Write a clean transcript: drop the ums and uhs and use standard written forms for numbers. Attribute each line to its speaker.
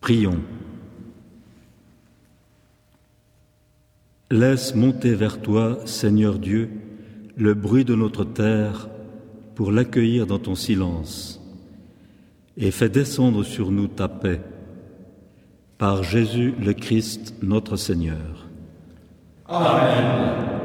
Speaker 1: Prions. Laisse monter vers toi, Seigneur Dieu, le bruit de notre terre pour l'accueillir dans ton silence, et fais descendre sur nous ta paix, par Jésus le Christ notre Seigneur.
Speaker 2: Amen.